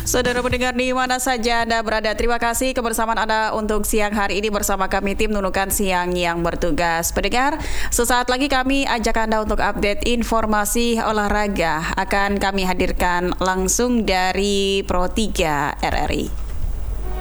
Saudara pendengar di mana saja Anda berada, terima kasih kebersamaan Anda untuk siang hari ini bersama kami tim Nunukan Siang yang bertugas. Pendengar, sesaat lagi kami ajak Anda untuk update informasi olahraga. Akan kami hadirkan langsung dari Pro 3 RRI.